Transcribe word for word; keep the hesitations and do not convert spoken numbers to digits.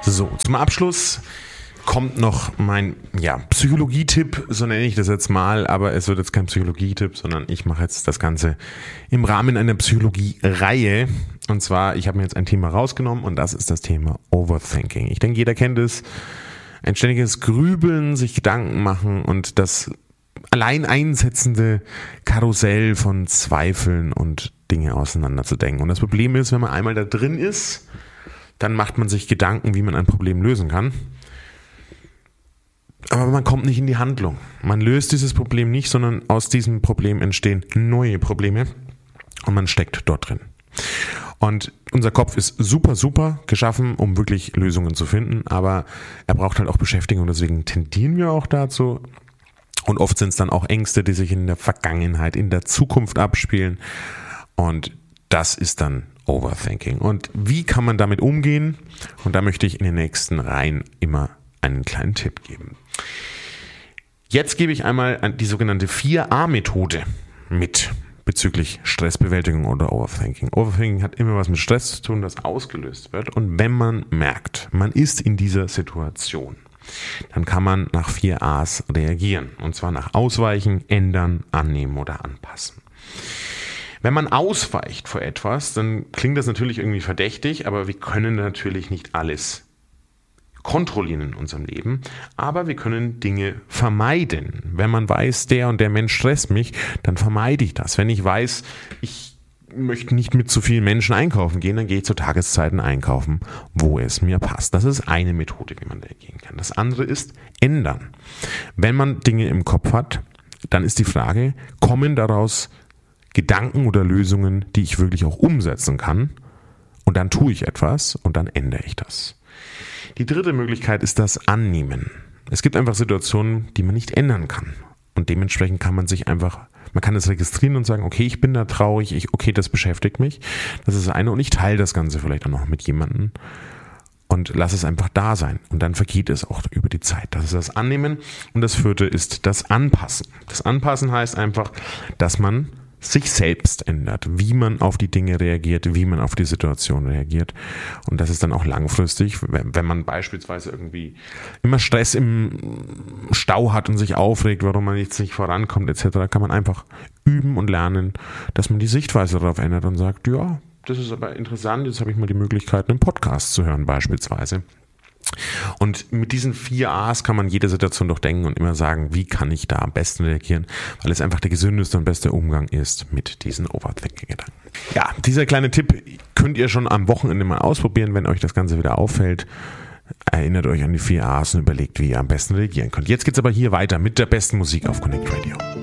So, zum Abschluss kommt noch mein ja, Psychologietipp, so nenne ich das jetzt mal, aber es wird jetzt kein Psychologietipp, sondern ich mache jetzt das Ganze im Rahmen einer Psychologie-Reihe. Und zwar, ich habe mir jetzt ein Thema rausgenommen und das ist das Thema Overthinking. Ich denke, jeder kennt es. Ein ständiges Grübeln, sich Gedanken machen und das allein einsetzende Karussell von Zweifeln und Dinge auseinanderzudenken. Und das Problem ist, wenn man einmal da drin ist, dann macht man sich Gedanken, wie man ein Problem lösen kann. Aber man kommt nicht in die Handlung. Man löst dieses Problem nicht, sondern aus diesem Problem entstehen neue Probleme und man steckt dort drin. Und unser Kopf ist super, super geschaffen, um wirklich Lösungen zu finden, aber er braucht halt auch Beschäftigung, deswegen tendieren wir auch dazu. Und oft sind es dann auch Ängste, die sich in der Vergangenheit, in der Zukunft abspielen. Und das ist dann Overthinking. Und wie kann man damit umgehen? Und da möchte ich in den nächsten Reihen immer einen kleinen Tipp geben. Jetzt gebe ich einmal die sogenannte vier A Methode mit bezüglich Stressbewältigung oder Overthinking. Overthinking hat immer was mit Stress zu tun, das ausgelöst wird. Und wenn man merkt, man ist in dieser Situation, dann kann man nach vier A's reagieren. Und zwar nach Ausweichen, Ändern, Annehmen oder Anpassen. Wenn man ausweicht vor etwas, dann klingt das natürlich irgendwie verdächtig, aber wir können natürlich nicht alles kontrollieren in unserem Leben, aber wir können Dinge vermeiden. Wenn man weiß, der und der Mensch stresst mich, dann vermeide ich das. Wenn ich weiß, ich möchte nicht mit zu vielen Menschen einkaufen gehen, dann gehe ich zu Tageszeiten einkaufen, wo es mir passt. Das ist eine Methode, wie man reagieren kann. Das andere ist ändern. Wenn man Dinge im Kopf hat, dann ist die Frage, kommen daraus Gedanken oder Lösungen, die ich wirklich auch umsetzen kann? Und dann tue ich etwas und dann ändere ich das. Die dritte Möglichkeit ist das Annehmen. Es gibt einfach Situationen, die man nicht ändern kann. Und dementsprechend kann man sich einfach, man kann es registrieren und sagen, okay, ich bin da traurig, ich, okay, das beschäftigt mich. Das ist das eine und ich teile das Ganze vielleicht auch noch mit jemandem und lasse es einfach da sein. Und dann vergeht es auch über die Zeit. Das ist das Annehmen. Und das vierte ist das Anpassen. Das Anpassen heißt einfach, dass man sich selbst ändert, wie man auf die Dinge reagiert, wie man auf die Situation reagiert. Und das ist dann auch langfristig, wenn man beispielsweise irgendwie immer Stress im Stau hat und sich aufregt, warum man jetzt nicht vorankommt et cetera, kann man einfach üben und lernen, dass man die Sichtweise darauf ändert und sagt, ja, das ist aber interessant, jetzt habe ich mal die Möglichkeit, einen Podcast zu hören beispielsweise. Und mit diesen vier A's kann man jede Situation durchdenken und immer sagen, wie kann ich da am besten reagieren, weil es einfach der gesündeste und beste Umgang ist mit diesen Overthinking-Gedanken. Ja, dieser kleine Tipp könnt ihr schon am Wochenende mal ausprobieren, wenn euch das Ganze wieder auffällt. Erinnert euch an die vier A's und überlegt, wie ihr am besten reagieren könnt. Jetzt geht's aber hier weiter mit der besten Musik auf Connect Radio.